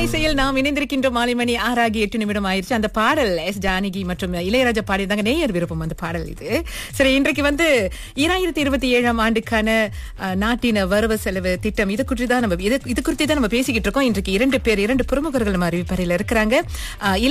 இசையில் நாம் இணைந்திருக்கின்ற மாலை மணி 6:08 ஆயிருச்சு. அந்த பாடல் எஸ் ஜானகி மற்றும் இளையராஜா பாடியதாங்க. நேயர் விருப்பம் அந்த பாடல் இது. சரி, இன்றைக்கு 2027 ஆண்டுக்கான நாட்டின வரவு செலவு திட்டம் இது குறித்து தான் நம்ம பேசிக்கிட்டு இருக்கோம். இன்றைக்கு 2 பிரமுகர்கள் நம்ம அறிவிப்பறையில் இருக்கிறாங்க.